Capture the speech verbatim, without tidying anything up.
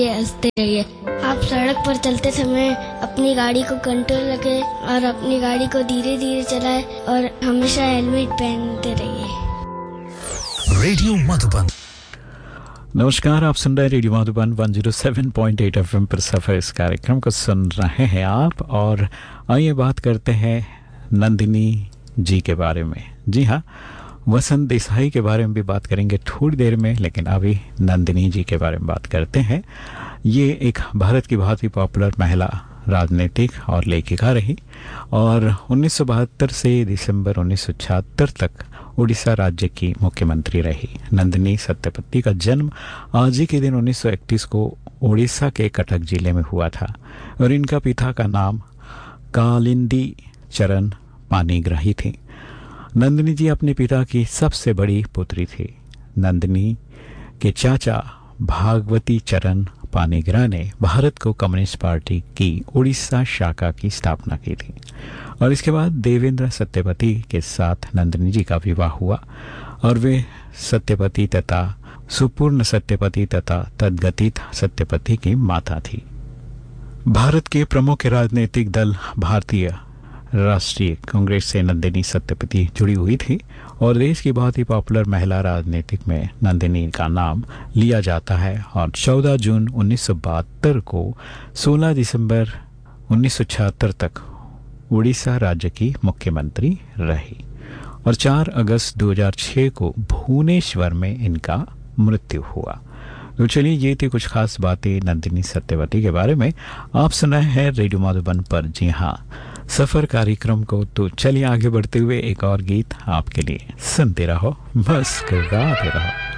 हंसते रहिए। आप सड़क पर चलते समय अपनी गाड़ी को कंट्रोल रखें और अपनी गाड़ी को धीरे धीरे चलाएं और हमेशा हेलमेट पहनते रहिए। रेडियो मधुबन। नमस्कार, आप सुन रहे हैं रेडियो मधुबन एक सौ सात पॉइंट आठ एफएम पर सफर। इस कार्यक्रम को सुन रहे हैं आप, और आइए बात करते हैं नंदिनी जी के बारे में। जी हाँ, वसंत देसाई के बारे में भी बात करेंगे थोड़ी देर में, लेकिन अभी नंदिनी जी के बारे में बात करते हैं। ये एक भारत की बहुत ही पॉपुलर महिला राजनीतिक और लेखिका रही और उन्नीस सौ बहत्तर से दिसंबर उन्नीस सौ छिहत्तर तक उड़ीसा राज्य की मुख्यमंत्री रही। नंदिनी सत्यपति का जन्म आज ही के दिन उन्नीस सौ इकतीस को उड़ीसा के कटक जिले में हुआ था और इनका पिता का नाम कालिंदी चरण पाणिग्राही थी। नंदिनी जी अपने पिता की सबसे बड़ी पुत्री थी। नंदिनी के चाचा भागवती चरण पाणिग्राही ने भारत को कम्युनिस्ट पार्टी की उड़ीसा शाखा की स्थापना की थी और इसके बाद देवेंद्र सत्यपति के साथ नंदिनी जी का विवाह हुआ और वे सत्यपति तथा सुपूर्ण सत्यपति तथा तद्गतित सत्यपति की माता थी। भारत के प्रमुख राजनीतिक दल भारतीय राष्ट्रीय कांग्रेस से नंदिनी सत्यपति जुड़ी हुई थी और देश की बहुत ही पॉपुलर महिला राजनीतिक में नंदिनी का नाम लिया जाता है और चौदह जून उन्नीस सौ बहत्तर को सोलह दिसंबर उन्नीस सौ छिहत्तर तक उड़ीसा राज्य की मुख्यमंत्री रही और चार अगस्त दो हज़ार छह को भुवनेश्वर में इनका मृत्यु हुआ। तो चलिए, ये थी कुछ खास बातें नंदिनी सत्यवती के बारे में। आप सुन रहे हैं रेडियो मधुबन पर, जी हाँ, सफर कार्यक्रम को। तो चलिए आगे बढ़ते हुए एक और गीत आपके लिए सुनते रहो, बस गाते रहो।